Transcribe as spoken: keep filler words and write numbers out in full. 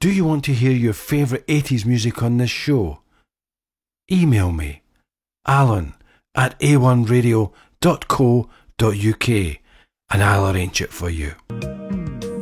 Do you want to hear your favourite eighties music on this show? Email me, alan at a one radio dot co dot uk, and I'll arrange it for you.